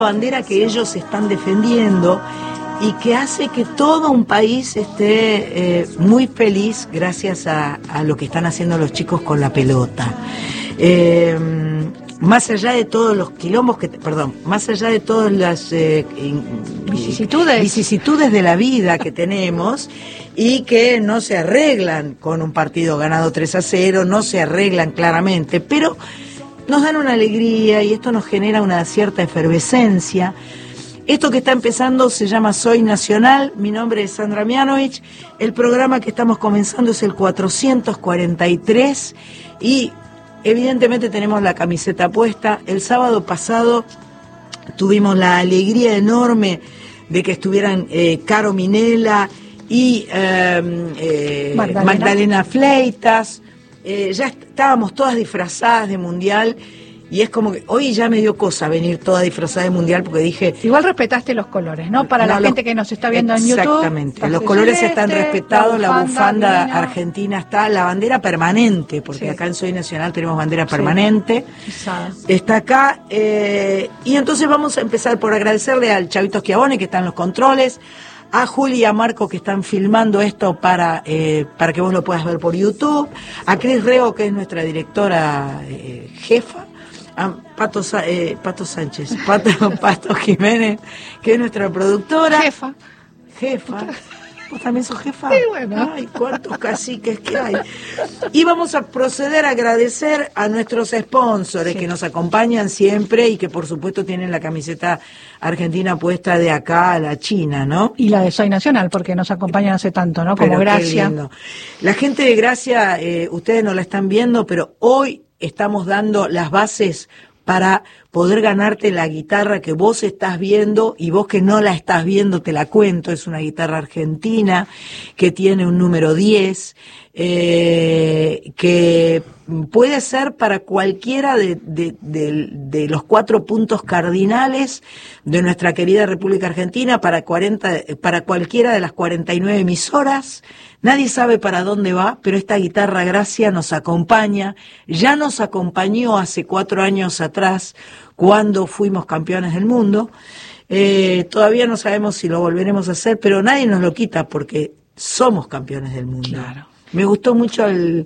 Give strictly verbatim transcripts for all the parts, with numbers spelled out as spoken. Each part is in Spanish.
bandera que ellos están defendiendo y que hace que todo un país esté eh, muy feliz gracias a, a lo que están haciendo los chicos con la pelota. Eh, más allá de todos los quilombos que, perdón, más allá de todas las eh, vicisitudes. vicisitudes de la vida que tenemos y que no se arreglan con un partido ganado tres a cero, no se arreglan claramente, pero nos dan una alegría y esto nos genera una cierta efervescencia. Esto que está empezando se llama Soy Nacional, mi nombre es Sandra Mianovich, el programa que estamos comenzando es el cuatrocientos cuarenta y tres y evidentemente tenemos la camiseta puesta. El sábado pasado tuvimos la alegría enorme de que estuvieran eh, Caro Minella y eh, eh, Magdalena. Magdalena Fleitas. Eh, ya estábamos todas disfrazadas de mundial y es como que hoy ya me dio cosa venir toda disfrazada de mundial porque dije... Igual respetaste los colores, ¿no? Para no, la los, gente que nos está viendo en YouTube. Exactamente, los colores celeste, están respetados, la bufanda, la bufanda argentina está, la bandera permanente, porque sí. Acá en Soy Nacional tenemos bandera sí. permanente, Quizás. Está acá, eh, y entonces vamos a empezar por agradecerle al Chavito Schiavone que está en los controles, a Juli y a Marco que están filmando esto para eh, para que vos lo puedas ver por YouTube, a Cris Rego que es nuestra directora eh, jefa, a Pato, eh, Pato Sánchez, Pato, Pato Jiménez que es nuestra productora. Jefa. Jefa. ¿Vos también sos jefa? Sí, bueno. Ay, cuántos caciques que hay. Y vamos a proceder a agradecer a nuestros sponsors sí. que nos acompañan siempre y que por supuesto tienen la camiseta argentina puesta de acá a la China, ¿no? Y la de Soy Nacional, porque nos acompañan hace tanto, ¿no? Como pero Gracia. La gente de Gracia, eh, ustedes no la están viendo, pero hoy estamos dando las bases para poder ganarte la guitarra que vos estás viendo y vos que no la estás viendo te la cuento. Es una guitarra argentina que tiene un número diez, eh, que puede ser para cualquiera de, de, de, de los cuatro puntos cardinales de nuestra querida República Argentina, para, cuarenta, para cualquiera de las cuarenta y nueve emisoras. Nadie sabe para dónde va, pero esta guitarra Gracia nos acompaña, ya nos acompañó hace cuatro años atrás cuando fuimos campeones del mundo. Eh, todavía no sabemos si lo volveremos a hacer, pero nadie nos lo quita porque somos campeones del mundo. Claro. Me gustó mucho el,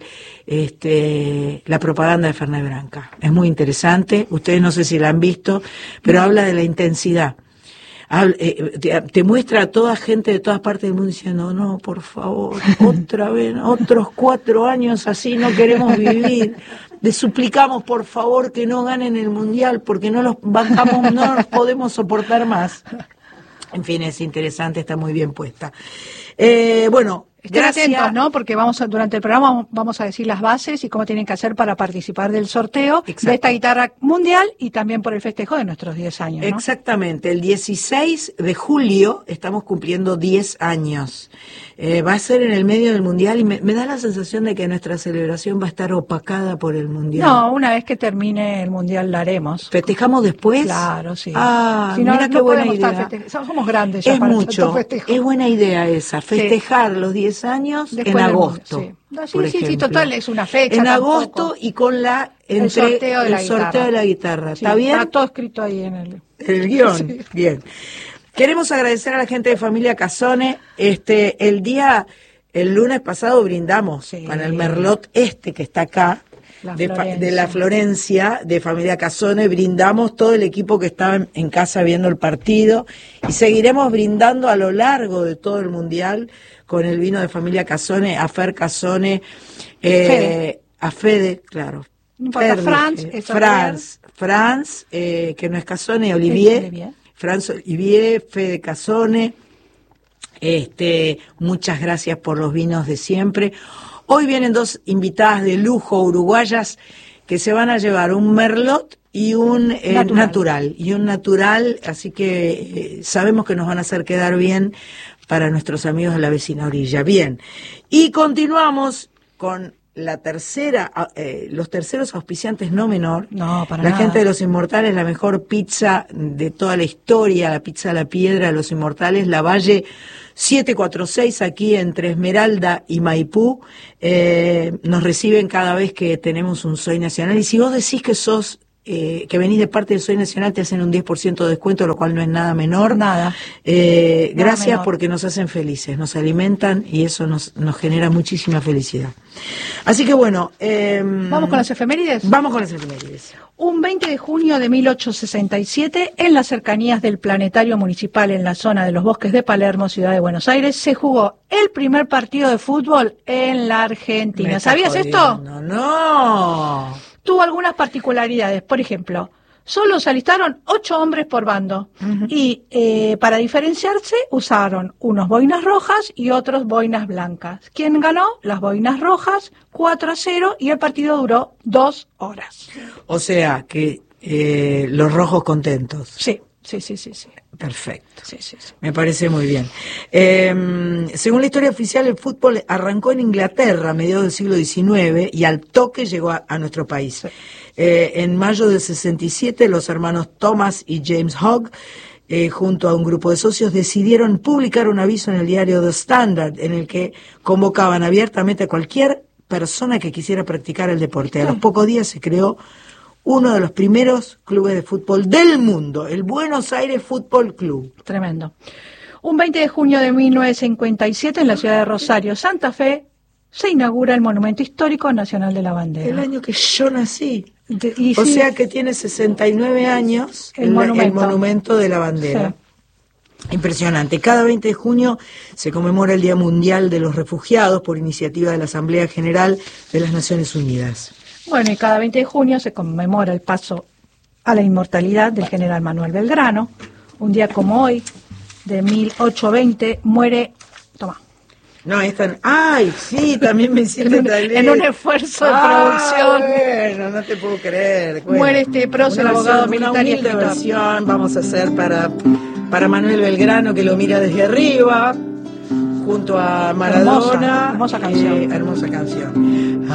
este, la propaganda de Fernet Branca, es muy interesante, ustedes no sé si la han visto, pero habla de la intensidad. Habla, eh, te, te muestra a toda gente de todas partes del mundo diciendo, no, por favor, otra vez, otros cuatro años así no queremos vivir. Les suplicamos, por favor, que no ganen el Mundial porque no los bancamos, no los podemos soportar más. En fin, es interesante, está muy bien puesta. Eh, bueno, estén atentos, ¿no? Porque vamos a, durante el programa vamos a decir las bases y cómo tienen que hacer para participar del sorteo Exacto. de esta guitarra mundial y también por el festejo de nuestros diez años, ¿no? Exactamente, el dieciséis de julio estamos cumpliendo diez años. Eh, va a ser en el medio del mundial y me, me da la sensación de que nuestra celebración va a estar opacada por el mundial. No, una vez que termine el mundial la haremos. ¿Festejamos después? Claro, sí. Ah, si no, mira no qué buena idea. Feste- Somos grandes ya es para mucho, festejo. Es buena idea esa, festejar sí. los diez años después en agosto. Sí. No, sí, sí, sí, total, es una fecha. En tampoco. agosto y con la entre el sorteo de la el sorteo guitarra. De la guitarra. Sí, ¿Está bien? Está todo escrito ahí en el, el guión. Sí. Bien. Queremos agradecer a la gente de Familia Casone. Este, el día, el lunes pasado brindamos sí. con el Merlot este que está acá. De, de la Florencia, de Familia Casone, brindamos todo el equipo que estaba en, en casa viendo el partido y seguiremos brindando a lo largo de todo el Mundial con el vino de Familia Casone, a Fer Casone, eh, Fede. a Fede, claro. No importa, Franz, Franz, Franz eh, que no es Casone, Olivier, Olivier. Franz Olivier, Fede Casone, este, muchas gracias por los vinos de siempre. Hoy vienen dos invitadas de lujo uruguayas que se van a llevar un Merlot y un eh, natural. natural. Y un natural, así que eh, sabemos que nos van a hacer quedar bien para nuestros amigos de la vecina orilla. Bien, y continuamos con la tercera, eh, los terceros auspiciantes no menor. No, para la nada. gente de Los Inmortales, la mejor pizza de toda la historia, la pizza de la piedra de Los Inmortales, La Valle siete cuatro seis, aquí entre Esmeralda y Maipú. Eh, nos reciben cada vez que tenemos un Soy Nacional. Y si vos decís que sos eh, que venís de parte del Soy Nacional te hacen un diez por ciento de descuento, lo cual no es nada menor. Nada. Eh, nada gracias menor. Porque nos hacen felices, nos alimentan y eso nos, nos genera muchísima felicidad. Así que bueno. Eh, ¿Vamos con las efemérides? Vamos con las efemérides. Un veinte de junio de mil ochocientos sesenta y siete, en las cercanías del Planetario Municipal en la zona de los Bosques de Palermo, ciudad de Buenos Aires, se jugó el primer partido de fútbol en la Argentina. ¿Sabías esto? No, no. Tuvo algunas particularidades. Por ejemplo, solo se alistaron ocho hombres por bando. Uh-huh. Y eh, para diferenciarse usaron unos boinas rojas y otros boinas blancas. ¿Quién ganó? Las boinas rojas, cuatro a cero, y el partido duró dos horas. O sea que eh, los rojos contentos. Sí, sí, sí, sí, sí. Perfecto. Sí, sí, sí. Me parece muy bien. Eh, según la historia oficial, el fútbol arrancó en Inglaterra a mediados del siglo diecinueve y al toque llegó a, a nuestro país. Sí. Eh, en mayo del sesenta y siete, los hermanos Thomas y James Hogg, eh, junto a un grupo de socios, decidieron publicar un aviso en el diario The Standard, en el que convocaban abiertamente a cualquier persona que quisiera practicar el deporte. A los pocos días se creó uno de los primeros clubes de fútbol del mundo, el Buenos Aires Fútbol Club. Tremendo. Un veinte de junio de mil novecientos cincuenta y siete, en la ciudad de Rosario, Santa Fe, se inaugura el Monumento Histórico Nacional de la Bandera. El año que yo nací. De, y o sí, sea que tiene sesenta y nueve años el, el, monumento. el monumento de la bandera. Sí. Impresionante. Cada veinte de junio se conmemora el Día Mundial de los Refugiados por iniciativa de la Asamblea General de las Naciones Unidas. Bueno, y cada veinte de junio se conmemora el paso a la inmortalidad del general Manuel Belgrano. Un día como hoy, de mil ochocientos veinte, muere... Toma. No, están... ¡Ay, sí! También me hiciste en, un, en un esfuerzo de ah, producción. Bueno, no te puedo creer. Bueno, muere este prócer, abogado militar una y humilde escritor. versión vamos a hacer para, para Manuel Belgrano, que lo mira desde arriba, junto a Maradona. Hermosa, hermosa canción. Eh, hermosa canción.